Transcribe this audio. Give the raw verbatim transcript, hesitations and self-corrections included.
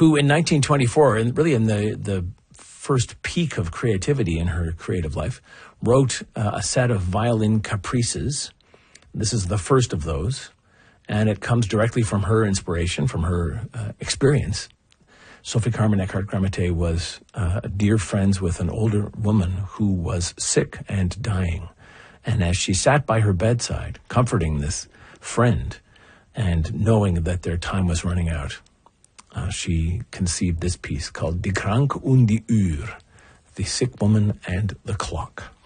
who in nineteen twenty-four, and really in the, the first peak of creativity in her creative life, wrote uh, a set of violin caprices. This is the first of those, and it comes directly from her inspiration, from her uh, experience. Sophie Carmen Eckhardt-Gramete was uh, dear friends with an older woman who was sick and dying. And as she sat by her bedside, comforting this friend and knowing that their time was running out, uh, she conceived this piece called Die Kranke und die Uhr, The Sick Woman and the Clock.